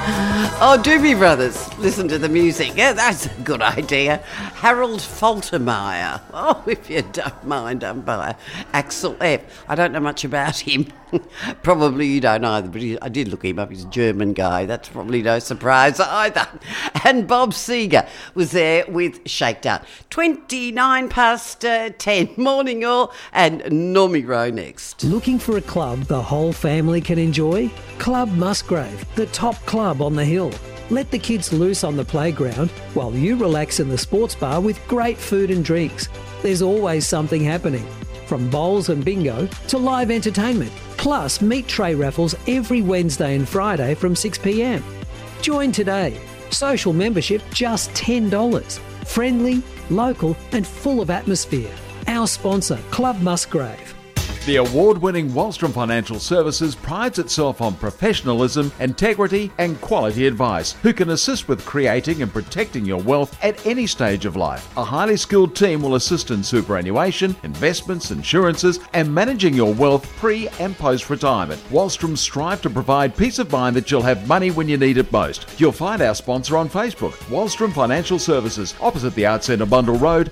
Oh, Doobie Brothers, listen to the music. Yeah, that's a good idea. Harold Faltermeyer. Oh, if you don't mind, umpire. Axel F. I don't know much about him. Probably you don't either, but I did look him up. He's a German guy. That's probably no surprise either. And Bob Seger was there with Shakedown. 29 past 10. Morning all, and Normie Rowe next. Looking for a club the whole family can enjoy? Club Musgrave, the top club on the hill. Let the kids loose on the playground while you relax in the sports bar with great food and drinks. There's always something happening, from bowls and bingo to live entertainment, plus meat tray raffles every Wednesday and Friday from 6 p.m. Join today. Social membership just $10. Friendly, local and full of atmosphere. Our sponsor, Club Musgrave. The award-winning Wallstrom Financial Services prides itself on professionalism, integrity and quality advice, who can assist with creating and protecting your wealth at any stage of life. A highly skilled team will assist in superannuation, investments, insurances and managing your wealth pre and post-retirement. Wallstrom strive to provide peace of mind that you'll have money when you need it most. You'll find our sponsor on Facebook, Wallstrom Financial Services, opposite the Arts Centre Bundle Road,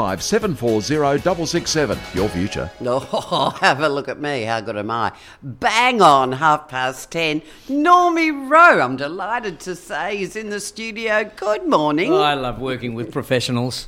55740667. Your future. Oh, have a look at me. How good am I? Bang on 10:30. Normie Rowe, I'm delighted to say, is in the studio. Good morning. Oh, I love working with professionals.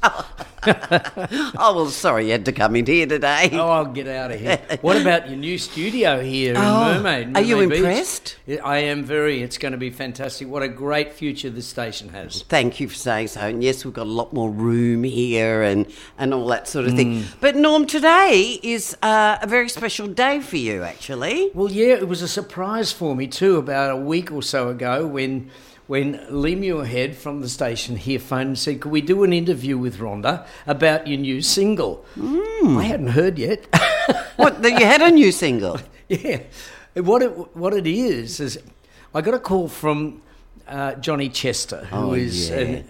Oh, well, sorry you had to come in here today. Oh, I'll get out of here. What about your new studio here in Mermaid? Are you Mermaid Beach? impressed? I am very. It's going to be fantastic. What a great future this station has. Thank you for saying so. And yes, we've got a lot more room here and all that sort of thing. But Norm, today is a very special day for you, actually. Well, yeah, it was a surprise for me too. About a week or so ago, when Lee Muirhead from the station here phoned and said, "Could we do an interview with Rhonda about your new single?" I hadn't heard yet. What? That you had a new single? Yeah. What it is I got a call from Johnny Chester, who is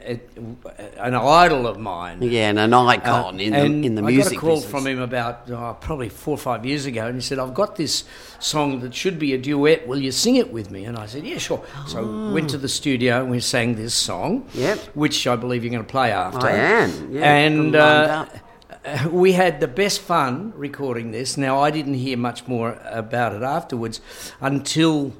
an idol of mine. Yeah, and an icon in the music I got a call business. from him about probably 4 or 5 years ago, and he said, "I've got this song that should be a duet. Will you sing it with me?" And I said, "Yeah, sure." So I went to the studio and we sang this song, which I believe you're going to play after. I am, yeah. And we had the best fun recording this. Now, I didn't hear much more about it afterwards until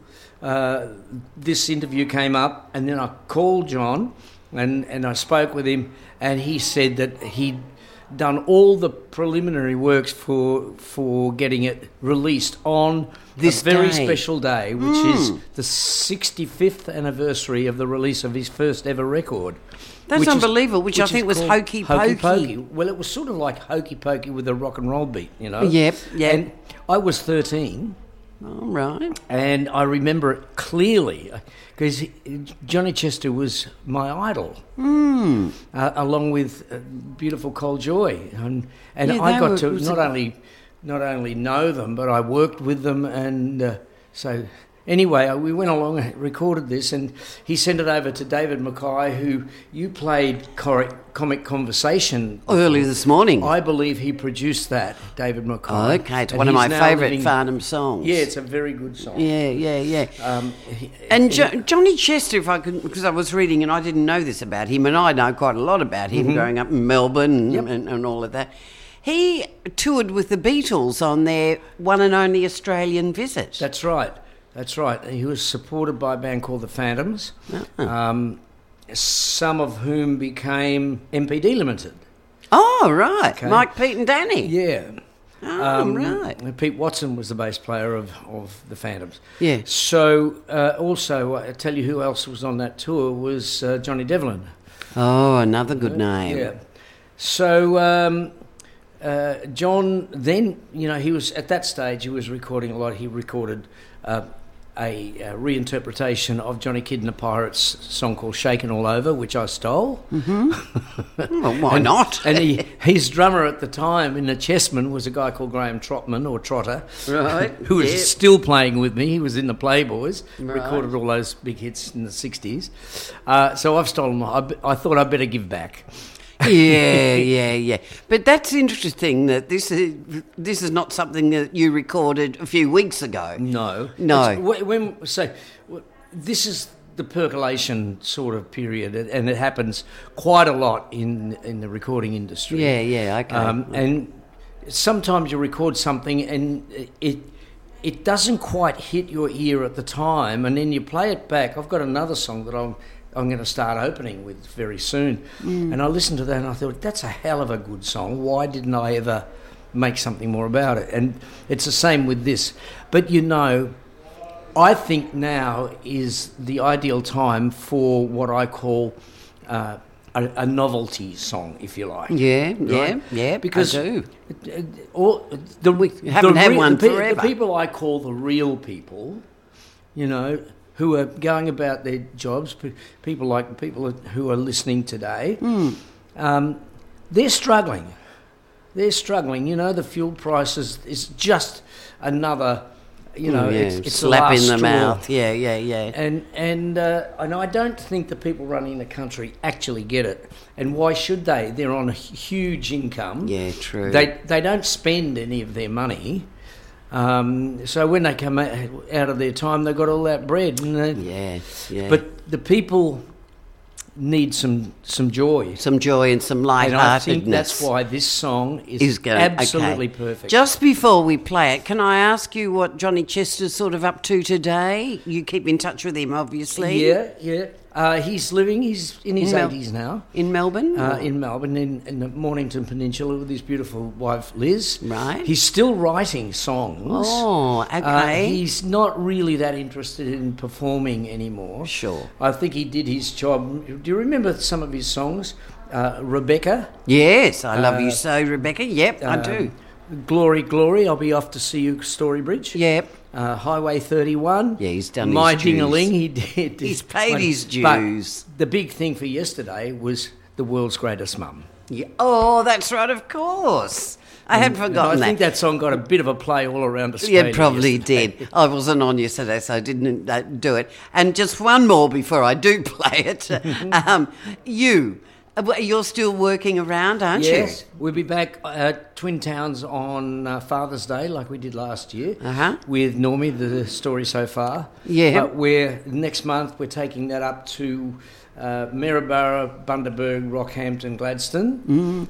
this interview came up, and then I called John and I spoke with him, and he said that he'd done all the preliminary works for getting it released on this very special day, which is the 65th anniversary of the release of his first ever record. That's unbelievable, which I think was Hokey Pokey. Well, it was sort of like Hokey Pokey with a rock and roll beat, you know? Yep. And I was 13. All right. And I remember it clearly because Johnny Chester was my idol, along with beautiful Cole Joy, and I got to not only know them, but I worked with them, and so. Anyway, we went along and recorded this, and he sent it over to David Mackay, who you played Comic Conversation early this morning. I believe he produced that, David Mackay. Oh, okay, it's one of my favourite Farnham songs. Yeah, it's a very good song. Yeah. And Johnny Chester, if I could, because I was reading and I didn't know this about him, and I know quite a lot about him growing up in Melbourne and all of that. He toured with the Beatles on their one and only Australian visit. That's right. He was supported by a band called the Phantoms, some of whom became MPD Limited. Oh, right. Okay. Mike, Pete and Danny. Yeah. Right. Pete Watson was the bass player of the Phantoms. Yeah. So, also, I tell you who else was on that tour was Johnny Devlin. Oh, another good name. Yeah. So, John, then, he was, at that stage, he was recording a lot. He recorded a reinterpretation of Johnny Kidd and the Pirates' song called Shakin' All Over, which I stole. Mm-hmm. Well, why not? And his drummer at the time in the Chessmen was a guy called Graham Trotman, or Trotter, right? who was still playing with me. He was in the Playboys, recorded all those big hits in the 60s. So I've stolen. I thought I'd better give back. Yeah. But that's interesting that this is not something that you recorded a few weeks ago. No. This is the percolation sort of period, and it happens quite a lot in the recording industry. Yeah, okay. And sometimes you record something and it doesn't quite hit your ear at the time, and then you play it back. I've got another song that I'm going to start opening with very soon, and I listened to that and I thought, that's a hell of a good song. Why didn't I ever make something more about it? And it's the same with this. But I think now is the ideal time for what I call a novelty song, if you like. Yeah, right? yeah, because I do. You haven't had one forever. The people I call the real people, who are going about their jobs, people who are listening today, they're struggling. They're struggling. The fuel prices is just another. It's slap the last in the straw. mouth. Yeah. And I don't think the people running the country actually get it. And why should they? They're on a huge income. Yeah, true. They don't spend any of their money. So when they come out of their time, they've got all that bread. Yeah. But the people need some joy. Some joy and some lightheartedness. And I think that's why this song is absolutely perfect. Just before we play it, can I ask you what Johnny Chester's sort of up to today? You keep in touch with him, obviously. Yeah. He's in his 80s now. In Melbourne? In Melbourne, in the Mornington Peninsula with his beautiful wife, Liz. Right. He's still writing songs. Oh, okay. He's not really that interested in performing anymore. Sure. I think he did his job. Do you remember some of his songs? Rebecca? Yes, I Love You So, Rebecca. Yep, I do. Glory, Glory, I'll be off to see you, Storybridge. Yep. Highway 31. Yeah, he's done My his dues. Ding-a-ling, he did. He's paid his dues. But the big thing for yesterday was The World's Greatest Mum. Yeah. Oh, that's right, of course. I had forgotten that. I think that song got a bit of a play all around Australia. Yeah, it probably yesterday. did. I wasn't on yesterday, so I didn't do it. And just one more before I do play it. You're still working around, aren't you? Yes, we'll be back at Twin Towns on Father's Day, like we did last year, with Normie, the story so far. Yeah. Next month we're taking that up to Maryborough, Bundaberg, Rockhampton, Gladstone.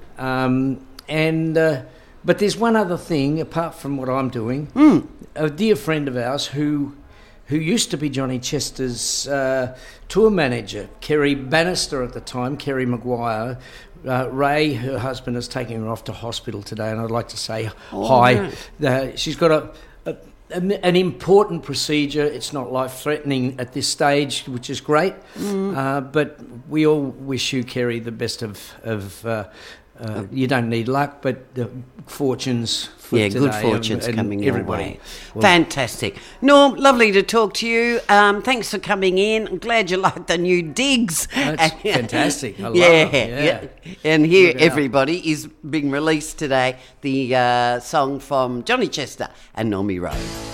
But there's one other thing, apart from what I'm doing. A dear friend of ours who used to be Johnny Chester's tour manager, Kerry Bannister at the time, Kerry Maguire. Ray, her husband, is taking her off to hospital today, and I'd like to say hi. Right. She's got an important procedure. It's not life-threatening at this stage, which is great. But we all wish you, Kerry, the best of you don't need luck, but the fortunes for today. Good fortunes and coming everybody. your way. Fantastic. Norm, lovely to talk to you. Thanks for coming in. I'm glad you like the new digs. That's fantastic. I love it. Yeah. And here, everybody, is being released today, the song from Johnny Chester and Normie Rowe.